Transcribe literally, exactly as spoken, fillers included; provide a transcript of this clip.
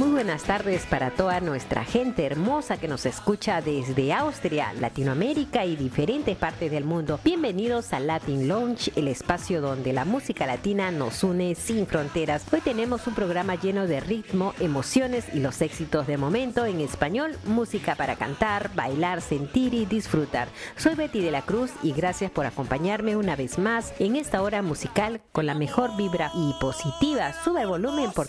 muy buenas tardes para toda nuestra gente hermosa que nos escucha desde Austria, Latinoamérica y diferentes partes del mundo. Bienvenidos a Latin Lounge, el espacio donde la música latina nos une sin fronteras. Hoy tenemos un programa lleno de ritmo, emociones y los éxitos de momento en español, música para cantar, bailar, sentir y disfrutar. Soy Betty de la Cruz y gracias por acompañarme una vez más en esta hora musical con la mejor vibra y positiva. Sube el volumen porque